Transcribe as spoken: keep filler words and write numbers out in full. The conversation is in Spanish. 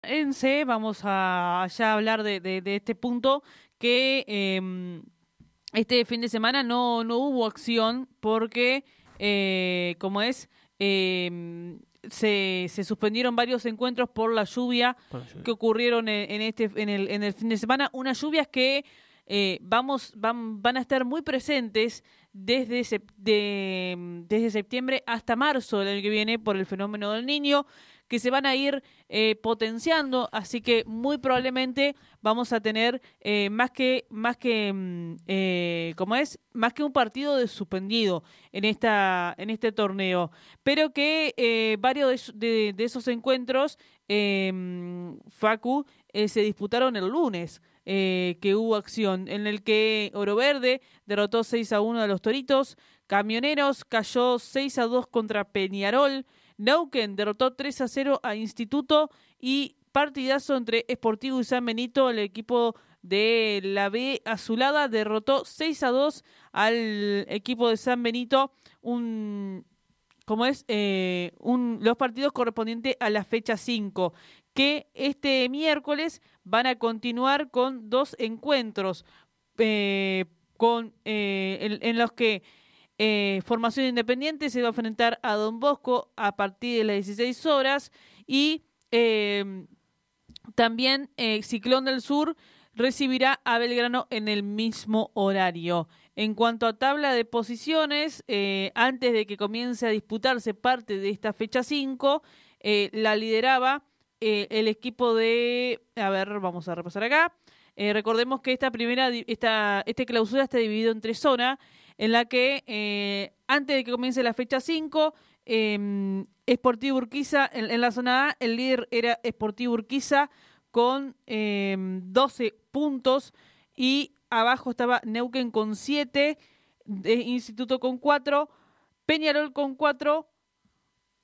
En C vamos a ya hablar de, de, de este punto que eh, este fin de semana no, no hubo acción porque, eh, como es, eh, se, se suspendieron varios encuentros por la lluvia Por la lluvia. que ocurrieron en, en este en el, en el fin de semana. Unas lluvias que eh, vamos van, van a estar muy presentes desde, sep- de, desde septiembre hasta marzo del año que viene por el fenómeno del Niño, que se van a ir eh, potenciando, así que muy probablemente vamos a tener eh, más que más que mm, eh, como es más que un partido de suspendido en esta en este torneo, pero que eh, varios de, es- de- de esos encuentros eh, mm, Facu eh, se disputaron el lunes. Eh, que hubo acción en el que Oro Verde derrotó seis a uno a los Toritos, Camioneros cayó seis a dos contra Peñarol, Neuquén derrotó tres a cero a Instituto y partidazo entre Sportivo y San Benito. El equipo de la B Azulada derrotó seis a dos al equipo de San Benito. Un, como es, eh, un, los partidos correspondientes a la fecha cinco, que este miércoles van a continuar con dos encuentros eh, con, eh, en, en los que eh, Formación Independiente se va a enfrentar a Don Bosco a partir de las dieciséis horas y eh, también eh, Ciclón del Sur recibirá a Belgrano en el mismo horario. En cuanto a tabla de posiciones, eh, antes de que comience a disputarse parte de esta fecha cinco, eh, la lideraba eh, el equipo de... A ver, vamos a repasar acá. Eh, recordemos que esta primera, di- esta, este clausura está dividido en tres zonas, en la que eh, antes de que comience la fecha cinco, eh, Sportivo Urquiza, en, en la zona A, el líder era Sportivo Urquiza con eh, doce puntos y abajo estaba Neuquén con siete, Instituto con cuatro, Peñarol con cuatro